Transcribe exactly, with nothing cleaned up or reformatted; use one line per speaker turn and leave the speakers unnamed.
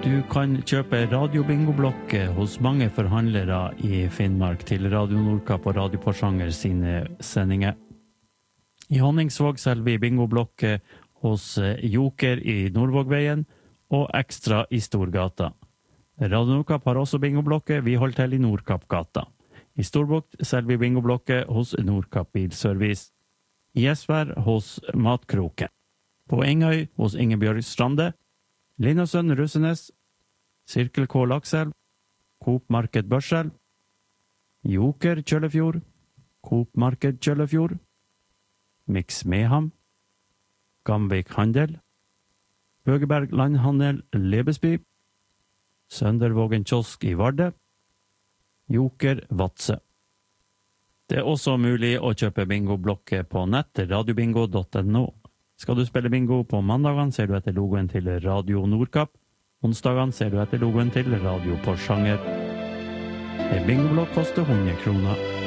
Du kan kjøpe radiobingoblokke hos mange forhandlere i Finnmark til Radio Nordkapp og Radio Porsanger sine sendinger. I Honningsvåg selger vi bingoblokke hos Joker i Nordvågveien og Ekstra i Storgata. Radio Nordkapp har også bingoblokke, vi holder til i Nordkappgata. I Storbukt selger vi bingoblokke hos Nordkapp Bilservice. I Esvær hos Matkroken. På Engøy hos Ingebjørg Strande. Linnasønn Russenes, Sirkel K Lakselv, Coop Marked Børselv, Joker Kjøllefjord, Coop Marked Kjøllefjord, Mix Meham, Gamvik Handel, Bøgeberg Landhandel Lebesby, Søndervågen Kiosk i Varde, Joker Vatse. Det er også mulig å kjøpe bingoblokke på nett radiobingo punktum no. Skal du spille bingo på mandagene, ser du etter logoen til Radio Nordkapp. Onsdagene ser du etter logoen til Radio Porsanger. En bingoblokk koster hundre kroner.